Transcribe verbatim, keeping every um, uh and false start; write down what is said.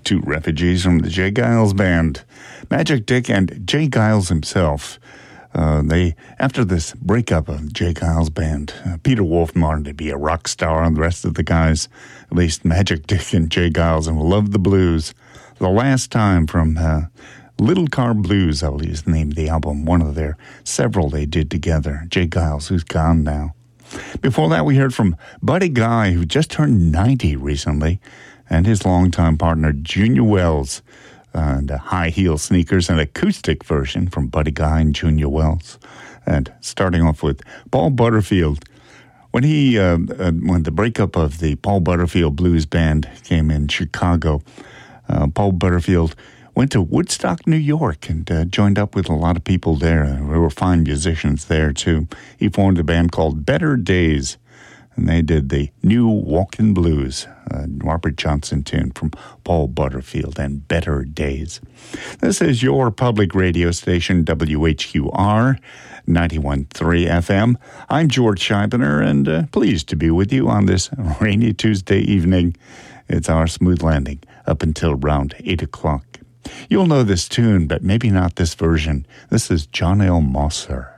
two refugees from the J. Geils Band, Magic Dick and J. Geils himself. Uh, they, after this breakup of J. Geils Band, uh, Peter Wolf wanted to be a rock star, and the rest of the guys, at least Magic Dick and J. Geils, and loved the blues. The Last Time from uh, Little Car Blues, I believe is the name of the album, one of their several they did together. J. Geils, who's gone now. Before that, we heard from Buddy Guy, who just turned ninety recently, and his longtime partner, Junior Wells, and uh, High Heel Sneakers, an acoustic version from Buddy Guy and Junior Wells. And starting off with Paul Butterfield. When he, uh, uh, when the breakup of the Paul Butterfield Blues Band came in Chicago, uh, Paul Butterfield went to Woodstock, New York, and uh, joined up with a lot of people there. There were fine musicians there, too. He formed a band called Better Days, and they did the New Walkin' Blues, a Robert Johnson tune from Paul Butterfield, and Better Days. This is your public radio station, W H Q R, ninety-one point three F M. I'm George Scheibner, and uh, pleased to be with you on this rainy Tuesday evening. It's our Smooth Landing up until around eight o'clock. You'll know this tune, but maybe not this version. This is John L. Mosser.